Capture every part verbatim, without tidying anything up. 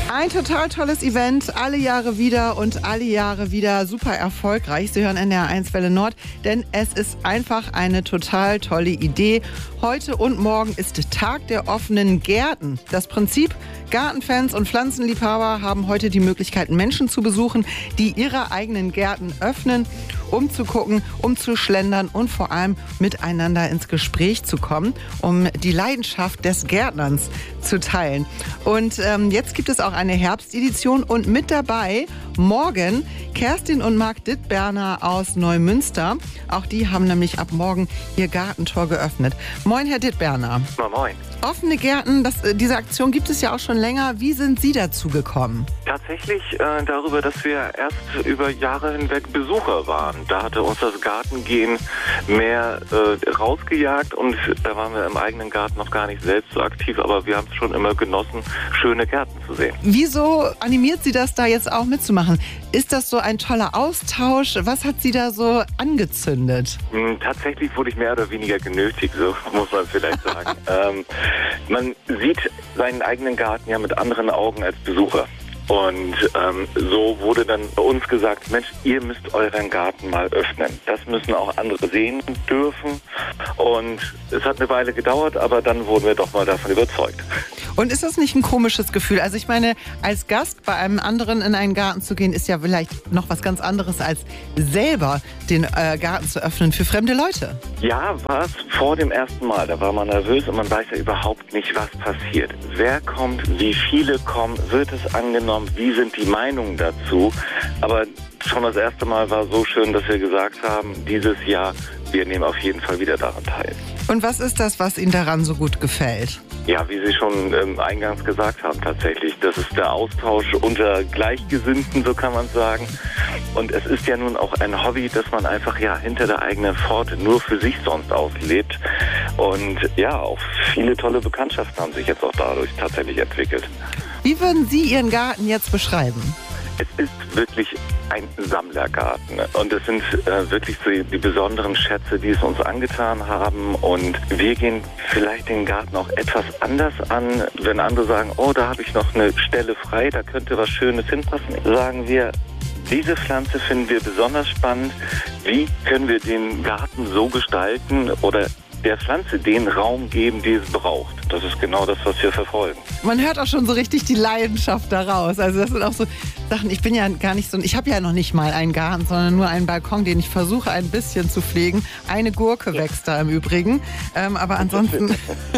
Ein total tolles Event, alle Jahre wieder und alle Jahre wieder super erfolgreich. Sie hören N D R eins Welle Nord, denn es ist einfach eine total tolle Idee. Heute und morgen ist Tag der offenen Gärten. Das Prinzip: Gartenfans und Pflanzenliebhaber haben heute die Möglichkeit, Menschen zu besuchen, die ihre eigenen Gärten öffnen, um zu gucken, um zu schlendern und vor allem miteinander ins Gespräch zu kommen, um die Leidenschaft des Gärtnerns zu teilen. Und ähm, jetzt gibt es auch eine Herbstedition und mit dabei morgen Kerstin und Marc Dittberner aus Neumünster. Auch die haben nämlich ab morgen ihr Gartentor geöffnet. Moin, Herr Dittberner. Na, moin. Offene Gärten, das, diese Aktion gibt es ja auch schon länger. Wie sind Sie dazu gekommen? Tatsächlich äh, darüber, dass wir erst über Jahre hinweg Besucher waren. Da hatte uns das Gartengehen mehr äh, rausgejagt und da waren wir im eigenen Garten noch gar nicht selbst so aktiv, aber wir haben es schon immer genossen, schöne Gärten zu sehen. Wieso animiert Sie das da jetzt auch mitzumachen? Ist das so ein toller Austausch? Was hat Sie da so angezündet? Hm, tatsächlich wurde ich mehr oder weniger genötigt, so muss man vielleicht sagen. ähm, man sieht seinen eigenen Garten ja mit anderen Augen als Besucher. Und ähm, so wurde dann bei uns gesagt, Mensch, ihr müsst euren Garten mal öffnen. Das müssen auch andere sehen dürfen. Und es hat eine Weile gedauert, aber dann wurden wir doch mal davon überzeugt. Und ist das nicht ein komisches Gefühl? Also ich meine, als Gast bei einem anderen in einen Garten zu gehen, ist ja vielleicht noch was ganz anderes, als selber den äh, Garten zu öffnen für fremde Leute. Ja, war es vor dem ersten Mal. Da war man nervös und man weiß ja überhaupt nicht, was passiert. Wer kommt, wie viele kommen, wird es angenommen, wie sind die Meinungen dazu? Aber schon das erste Mal war so schön, dass wir gesagt haben, dieses Jahr, wir nehmen auf jeden Fall wieder daran teil. Und was ist das, was Ihnen daran so gut gefällt? Ja, wie Sie schon ähm, eingangs gesagt haben, tatsächlich. Das ist der Austausch unter Gleichgesinnten, so kann man sagen. Und es ist ja nun auch ein Hobby, das man einfach ja hinter der eigenen Pforte nur für sich sonst auslebt. Und ja, auch viele tolle Bekanntschaften haben sich jetzt auch dadurch tatsächlich entwickelt. Wie würden Sie Ihren Garten jetzt beschreiben? Es ist wirklich ein Sammlergarten und es sind äh, wirklich so die besonderen Schätze, die es uns angetan haben, und wir gehen vielleicht den Garten auch etwas anders an. Wenn andere sagen, oh, da habe ich noch eine Stelle frei, da könnte was Schönes hinpassen, sagen wir, diese Pflanze finden wir besonders spannend. Wie können wir den Garten so gestalten oder der Pflanze den Raum geben, die es braucht? Das ist genau das, was wir verfolgen. Man hört auch schon so richtig die Leidenschaft daraus. Also das sind auch so Sachen, ich bin ja gar nicht so, ich habe ja noch nicht mal einen Garten, sondern nur einen Balkon, den ich versuche ein bisschen zu pflegen. Eine Gurke wächst da im Übrigen, ähm, aber ansonsten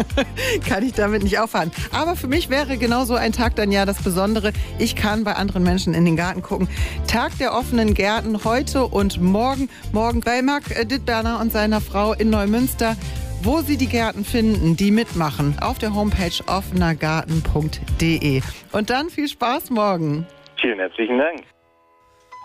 kann ich damit nicht auffahren. Aber für mich wäre genau so ein Tag dann ja das Besondere. Ich kann bei anderen Menschen in den Garten gucken. Tag der offenen Gärten heute und morgen. Morgen bei Marc Dittberner und seiner Frau in Neumünster. Wo Sie die Gärten finden, die mitmachen, auf der Homepage offenergarten punkt de. Und dann viel Spaß morgen. Vielen herzlichen Dank.